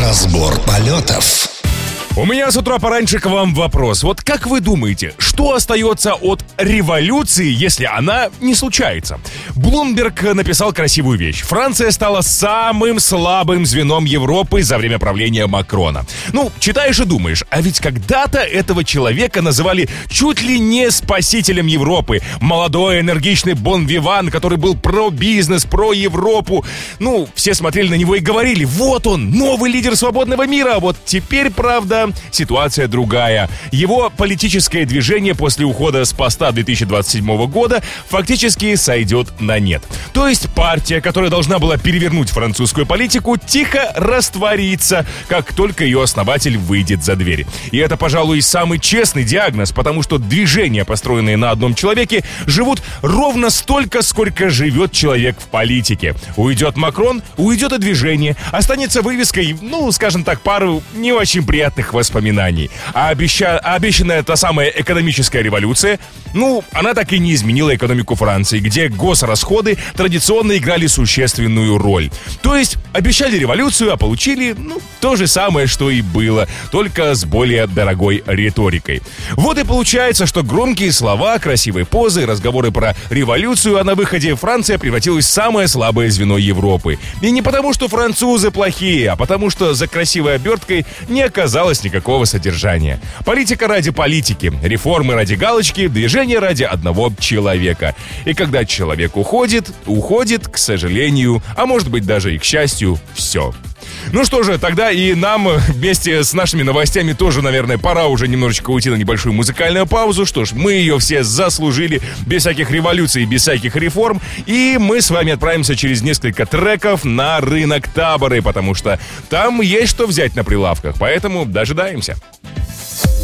Разбор полетов. У меня с утра пораньше к вам вопрос. Вот как вы думаете, что остается от революции, если она не случается? Блумберг написал красивую вещь. Франция стала самым слабым звеном Европы за время правления Макрона. Ну, читаешь и думаешь, а ведь когда-то этого человека называли чуть ли не спасителем Европы. Молодой, энергичный бон-виван, который был про бизнес, про Европу. Ну, все смотрели на него и говорили: вот он, новый лидер свободного мира. А вот теперь, правда, ситуация другая. Его политическое движение после ухода с поста 2027 года фактически сойдет на нет. То есть партия, которая должна была перевернуть французскую политику, тихо растворится, как только ее основатель выйдет за дверь. И это, пожалуй, самый честный диагноз, потому что движения, построенные на одном человеке, живут ровно столько, сколько живет человек в политике. Уйдет Макрон, уйдет и движение. Останется вывеской, ну, скажем так, пару не очень приятных воспоминаний. А обещанная та самая экономическая революция, ну, она так и не изменила экономику Франции, где госрасходы традиционно играли существенную роль. То есть обещали революцию, а получили, ну, то же самое, что и было, только с более дорогой риторикой. Вот и получается, что громкие слова, красивые позы, разговоры про революцию, а на выходе Франция превратилась в самое слабое звено Европы. И не потому, что французы плохие, а потому, что за красивой оберткой не оказалось никакого содержания. Политика ради политики, реформы ради галочки, движение ради одного человека. И когда человек уходит, к сожалению, а может быть даже и к счастью, все. Ну что же, тогда и нам вместе с нашими новостями тоже, наверное, пора уже немножечко уйти на небольшую музыкальную паузу. Что ж, мы ее все заслужили, без всяких революций, без всяких реформ. И мы с вами отправимся через несколько треков на рынок Таборы, потому что там есть что взять на прилавках. Поэтому дожидаемся.